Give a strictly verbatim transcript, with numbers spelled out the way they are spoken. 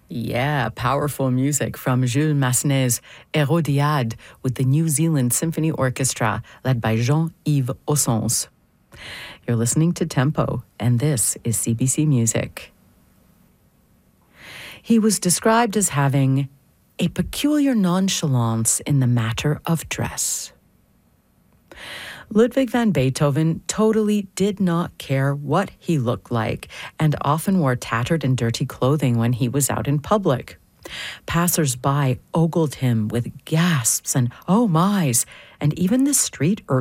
Yeah, powerful music from Jules Massenet's Hérodiade with the New Zealand Symphony Orchestra led by Jean-Yves Ossons. You're listening to Tempo, and this is C B C Music. He was described as having a peculiar nonchalance in the matter of dress. Ludwig van Beethoven totally did not care what he looked like and often wore tattered and dirty clothing when he was out in public. Passers-by ogled him with gasps and oh my's, and even the street urchin